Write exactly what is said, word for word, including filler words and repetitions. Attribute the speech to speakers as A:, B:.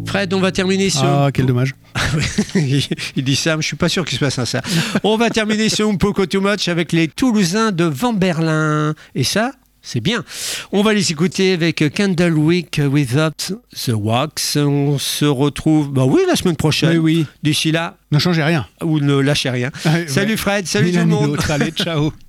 A: Fred, on va terminer sur...
B: Ah, quel dommage.
A: Il dit ça, mais je suis pas sûr qu'il soit sincère. On va terminer sur Un Poco Too Much avec les Toulousains de Vamberlin. Et ça, c'est bien. On va les écouter avec Candlewick Without the Wax. On se retrouve, bah oui, la semaine prochaine.
B: Oui, oui.
A: D'ici là,
B: ne changez rien.
A: Ou ne lâchez rien.
B: Ouais,
A: salut
B: ouais.
A: Fred, salut
B: Ni
A: tout le
B: l'un ni
A: monde.
B: l'autre. Allez, ciao.